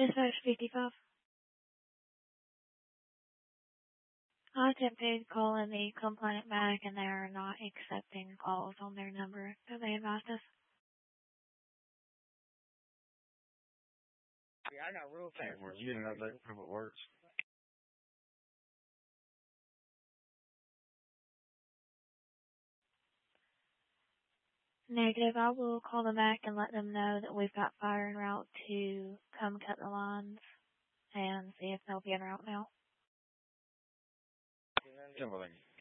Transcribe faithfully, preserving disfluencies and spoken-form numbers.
Dispatch fifty-five. I attempted calling the complainant back and they are not accepting calls on their number that they advised us. Yeah, I got real fast words. You didn't know that public words. Negative. I will call them back and let them know that we've got fire en route to come cut the lines and see if they'll be en route now. Timberlake.